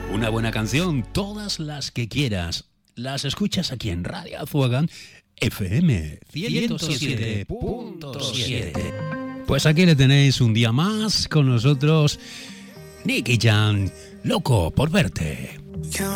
Una buena canción, todas las que quieras. Las escuchas aquí en Radio Azuaga FM 107.7. Pues aquí le tenéis un día más con nosotros, Nicky Jam, loco por verte.